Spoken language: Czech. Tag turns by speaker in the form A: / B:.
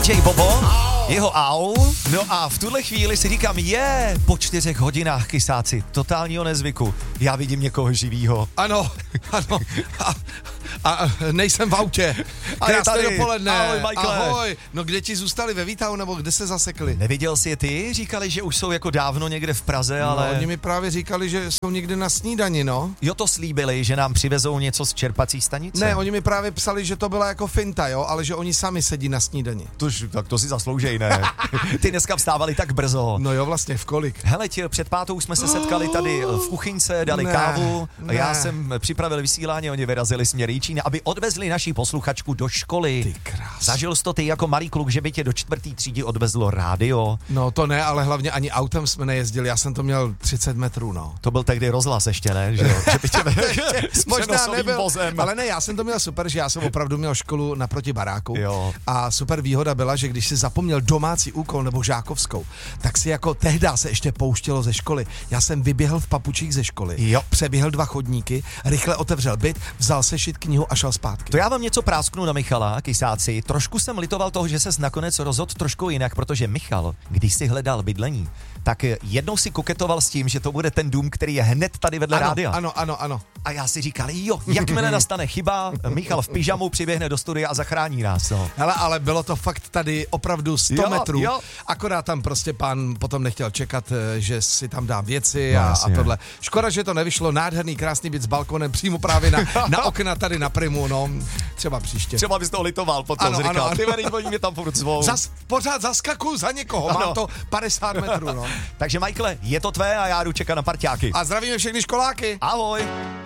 A: DJ Bobo, jeho au. No a v tuhle chvíli si říkám, po 4 hodinách, kysáci, totálního nezvyku. Já vidím někoho živýho.
B: Ano. A nejsem v autě. Krásné dopoledne.
A: Ahoj, Michaele.
B: Ahoj. No kde ti zůstali, ve Výtahu, nebo kde se zasekli?
A: Neviděl jsi je ty? Říkali, že už jsou jako dávno někde v Praze, ale...
B: No, oni mi právě říkali, že jsou někde na snídani, no.
A: Jo, to slíbili, že nám přivezou něco z čerpací stanice.
B: Ne, oni mi právě psali, že to byla jako finta, jo, ale že oni sami sedí na snídani.
A: Tak to si zasloužej, ne? Ty dneska vstávali tak brzo.
B: No jo, vlastně v kolik?
A: Hele, před 5. jsme se setkali tady v kuchyňce, dali kávu. Já jsem připravil vysílání, oni vyrazili směr Jičín, aby odvezli naší posluchačku do školy.
B: Ty krás.
A: Zažil jsi to ty jako malý kluk, že by tě do 4. třídy odvezlo rádio?
B: No to ne, ale hlavně ani autem jsme nejezdili, já jsem to měl 30 metrů, no.
A: To byl tehdy rozhlas ještě, ne? Že, jo? Že by tě s
B: možná nebyl,
A: vozem.
B: Ale ne, já jsem to měl super, že já jsem opravdu měl školu naproti baráku.
A: Jo.
B: A super výhoda byla, že když si zapomněl domácí úkol nebo žákovskou, tak si jako tehdy se ještě pouštělo ze školy. Já jsem vyběhl v papučích ze školy, přeběhl 2 chodníky, rychle otevřel byt, vzal sešit knihu a šel zpátky.
A: To já vám něco prásknu na Michala, kysáci. Trošku jsem litoval toho, že ses nakonec rozhodl trošku jinak, protože Michal, když si hledal bydlení, tak jednou si koketoval s tím, že to bude ten dům, který je hned tady vedle rádia.
B: Ano.
A: A já si říkal, jakmile nastane chyba, Michal v pyžamu přiběhne do studia a zachrání nás. No.
B: Hele, ale bylo to fakt tady opravdu 100 metrů. Jo. Akorát tam prostě pán potom nechtěl čekat, že si tam dá věci a tohle. Škoda, že to nevyšlo. Nádherný, krásný byt s balkonem přímo právě na okna tady na Primu, no. Třeba příště.
A: Třeba bys to litoval potom, říkal. Ty vedej, oni mě tam furt zvou.
B: Pořád zaskakuju za někoho, mám to 50 metrů, no.
A: Takže Michaele, je to tvé a já jdu čekat na parťáky.
B: A zdravíme všechny školáky.
A: Ahoj.